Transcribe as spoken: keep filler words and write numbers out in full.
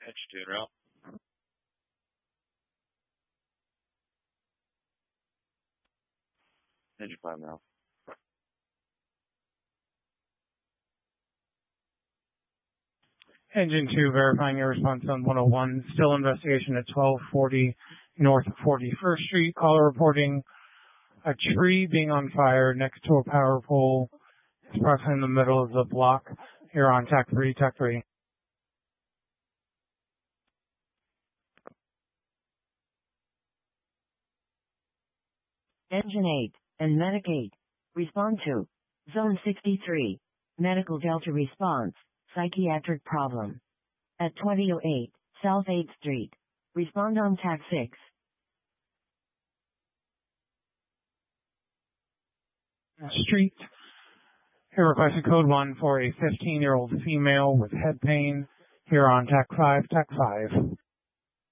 Pitch to en route. Engine five now. Engine two verifying your response on one oh one. Still investigation at twelve forty North forty-first Street. Caller reporting a tree being on fire next to a power pole. It's approximately in the middle of the block. Here on Tech three, Tech three. Engine eight and Medic eight. Respond to Zone sixty-three. Medical Delta response. Psychiatric problem. At twenty oh eight South eighth Street. Respond on T A C six. Street. Here requested code one for a fifteen-year-old female with head pain. Here on T A C five, T A C five.